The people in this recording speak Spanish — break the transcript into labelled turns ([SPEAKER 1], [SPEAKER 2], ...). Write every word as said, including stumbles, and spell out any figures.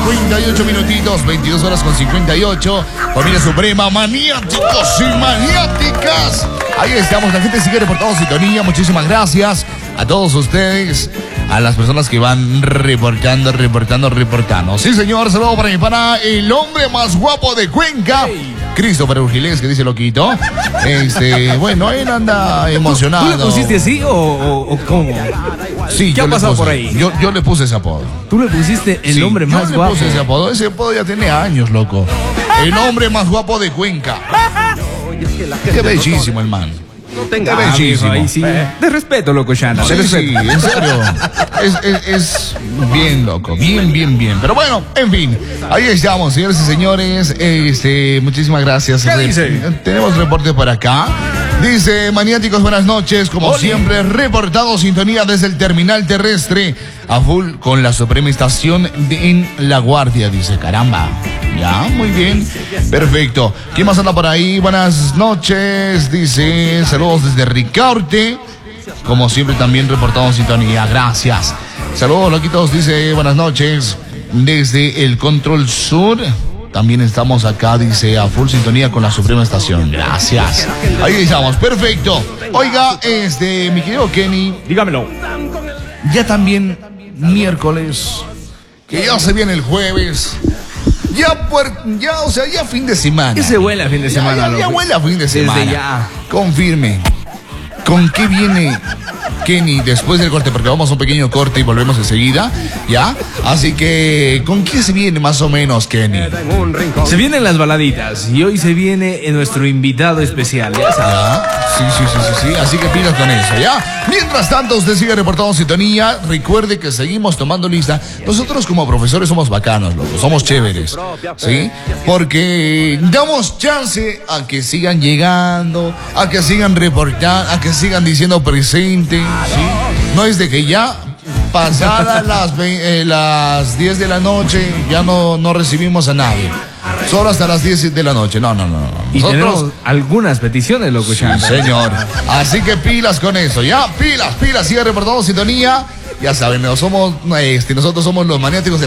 [SPEAKER 1] cincuenta y ocho minutitos, veintidós horas con cincuenta y ocho. Familia Suprema, maniáticos y maniáticas. Ahí estamos, la gente sigue reportando sintonía. Muchísimas gracias a todos ustedes, a las personas que van reportando, reportando, reportando. Sí, señor, saludo para mi pana, el hombre más guapo de Cuenca, Christopher Urgilés, que dice loquito. Este, bueno, él anda emocionado.
[SPEAKER 2] ¿Tú le pusiste así o, o, o cómo?
[SPEAKER 1] Sí,
[SPEAKER 2] ¿Qué ha pasado
[SPEAKER 1] puse,
[SPEAKER 2] por ahí?
[SPEAKER 1] Yo, yo le puse ese apodo.
[SPEAKER 2] Tú le pusiste el
[SPEAKER 1] Sí,
[SPEAKER 2] hombre
[SPEAKER 1] yo
[SPEAKER 2] más
[SPEAKER 1] le
[SPEAKER 2] guapo.
[SPEAKER 1] puse ese apodo. Ese apodo ya tiene años, loco. El hombre más guapo de Cuenca. Qué bellísimo el man.
[SPEAKER 2] No tenga
[SPEAKER 1] Qué bellísimo.
[SPEAKER 2] ahí sí. De respeto, loco, Shana.
[SPEAKER 1] Sí,
[SPEAKER 2] de
[SPEAKER 1] sí,
[SPEAKER 2] respeto.
[SPEAKER 1] en serio. Es, es, es bien loco, bien, bien, bien. Pero bueno, en fin, ahí estamos, señores y señores. Este, muchísimas gracias.
[SPEAKER 2] ¿Qué dice?
[SPEAKER 1] Tenemos reporte por acá. Dice, maniáticos, buenas noches. Como
[SPEAKER 2] Oli.
[SPEAKER 1] siempre, reportado sintonía desde el terminal terrestre a full con la Suprema Estación de, en La Guardia. Dice, caramba. Ya, muy bien. Perfecto. ¿Quién más anda por ahí? Buenas noches. Dice, saludos desde Ricaurte. Como siempre, también reportamos sintonía. Gracias. Saludos, loquitos. Dice, buenas noches. Desde el Control Sur. También estamos acá, dice, a full sintonía con la Suprema Estación. Gracias. Ahí estamos. Perfecto. Oiga, este, mi querido Kenny.
[SPEAKER 2] Dígamelo.
[SPEAKER 1] Ya también miércoles. Que ya se viene el jueves. Ya, puer, ya, o sea, ya fin de semana.
[SPEAKER 2] ¿Qué se huele a fin de
[SPEAKER 1] Ya,
[SPEAKER 2] semana,
[SPEAKER 1] ya, ya,
[SPEAKER 2] loco?
[SPEAKER 1] huele a fin de
[SPEAKER 2] Desde
[SPEAKER 1] semana.
[SPEAKER 2] ya.
[SPEAKER 1] Confirme. ¿Con qué viene Kenny después del corte? Porque vamos a un pequeño corte y volvemos enseguida, ¿ya? Así que, ¿con qué se viene más o menos, Kenny?
[SPEAKER 2] Se vienen las baladitas y hoy se viene nuestro invitado especial, ya sabes.
[SPEAKER 1] ¿Ya? Sí, sí, sí, sí, sí. Así que pilas con eso, ¿ya? Mientras tanto, usted sigue reportando sintonía. Recuerde que seguimos tomando lista. Nosotros como profesores somos bacanos, loco. Somos chéveres, ¿sí? Porque damos chance a que sigan llegando, a que sigan reportando, a que sigan diciendo presente, ¿sí? No es de que ya pasadas las, ve- eh, las diez de la noche ya no, no recibimos a nadie. Solo hasta las diez de la noche. No, no, no. no.
[SPEAKER 2] Y
[SPEAKER 1] Nosotros...
[SPEAKER 2] tenemos algunas peticiones, loco,
[SPEAKER 1] Sí,
[SPEAKER 2] Shana.
[SPEAKER 1] señor. Así que pilas con eso, ¿ya? Pilas, pilas, sigue reportando sintonía. Ya saben, no somos, este, nosotros somos los maniáticos de